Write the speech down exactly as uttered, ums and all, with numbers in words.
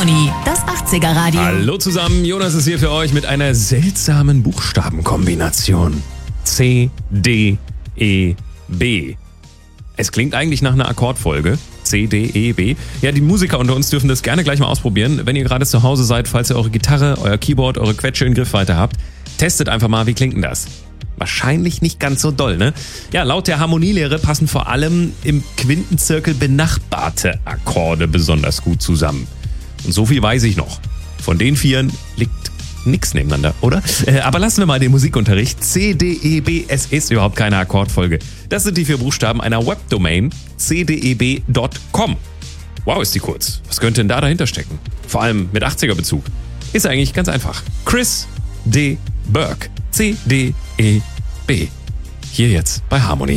Harmony, das achtziger Radio. Hallo zusammen, Jonas ist hier für euch mit einer seltsamen Buchstabenkombination. C, D, E, B. Es klingt eigentlich nach einer Akkordfolge. C, D, E, B. Ja, die Musiker unter uns dürfen das gerne gleich mal ausprobieren. Wenn ihr gerade zu Hause seid, falls ihr eure Gitarre, euer Keyboard, eure Quetsche in Griffweite habt, testet einfach mal, wie klingt denn das? Wahrscheinlich nicht ganz so doll, ne? Ja, laut der Harmonielehre passen vor allem im Quintenzirkel benachbarte Akkorde besonders gut zusammen. Und so viel weiß ich noch. Von den vieren liegt nix nebeneinander, oder? Äh, aber lassen wir mal den Musikunterricht. C, D, E, B, es ist überhaupt keine Akkordfolge. Das sind die vier Buchstaben einer Webdomain c d e b punkt com. Wow, ist die kurz. Was könnte denn da dahinter stecken? Vor allem mit achtziger Bezug. Ist eigentlich ganz einfach. Chris D. Burke. C, D, E, B. Hier jetzt bei Harmony.